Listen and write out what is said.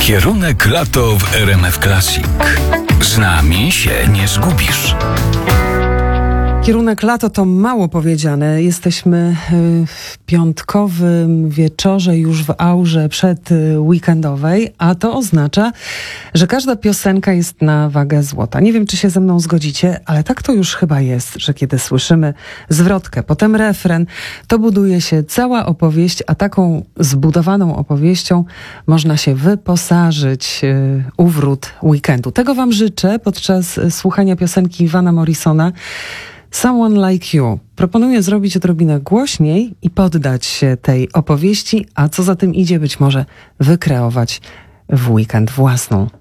Kierunek lato w RMF Classic. Z nami się nie zgubisz. Kierunek lato to mało powiedziane. Jesteśmy w piątkowym wieczorze, już w aurze przedweekendowej, a to oznacza, że każda piosenka jest na wagę złota. Nie wiem, czy się ze mną zgodzicie, ale tak to już chyba jest, że kiedy słyszymy zwrotkę, potem refren, to buduje się cała opowieść, a taką zbudowaną opowieścią można się wyposażyć u wrót weekendu. Tego wam życzę podczas słuchania piosenki Vana Morrisona Someone Like You. Proponuję zrobić odrobinę głośniej i poddać się tej opowieści, a co za tym idzie, być może wykreować w weekend własną